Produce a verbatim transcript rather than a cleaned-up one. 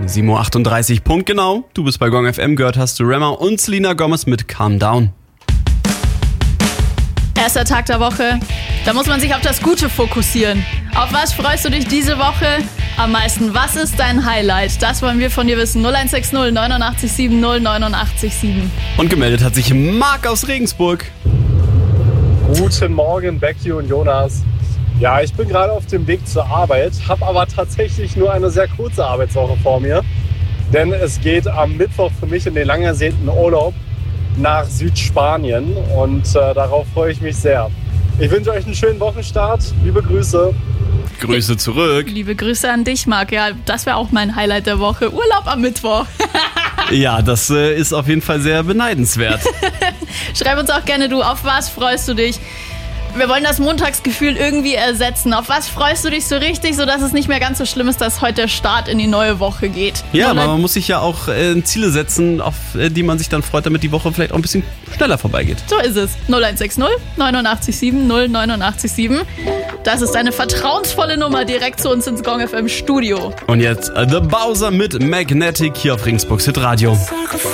sieben Uhr achtunddreißig, Punkt genau. Du bist bei Gong F M, gehört hast du Rema und Selena Gomez mit Calm Down. Erster Tag der Woche, da muss man sich auf das Gute fokussieren. Auf was freust du dich diese Woche am meisten? Was ist dein Highlight? Das wollen wir von dir wissen. null eins sechs null neun acht sieben null neun acht sieben. Und gemeldet hat sich Marc aus Regensburg. Guten Morgen, Becky und Jonas. Ja, ich bin gerade auf dem Weg zur Arbeit, habe aber tatsächlich nur eine sehr kurze Arbeitswoche vor mir. Denn es geht am Mittwoch für mich in den lang ersehnten Urlaub nach Südspanien und äh, darauf freue ich mich sehr. Ich wünsche euch einen schönen Wochenstart. Liebe Grüße. Grüße zurück. Liebe Grüße an dich, Marc. Ja, das wäre auch mein Highlight der Woche. Urlaub am Mittwoch. Ja, das äh, ist auf jeden Fall sehr beneidenswert. Schreib uns auch gerne du, auf was freust du dich? Wir wollen das Montagsgefühl irgendwie ersetzen. Auf was freust du dich so richtig, sodass es nicht mehr ganz so schlimm ist, dass heute der Start in die neue Woche geht? Ja, aber man muss sich ja auch äh, Ziele setzen, auf äh, die man sich dann freut, damit die Woche vielleicht auch ein bisschen schneller vorbeigeht. So ist es. null eins sechs null neun acht sieben null neun acht sieben. Das ist eine vertrauensvolle Nummer direkt zu uns ins Gong F M Studio. Und jetzt äh, The Bowser mit Magnetic hier auf Regensburgs Hit Radio.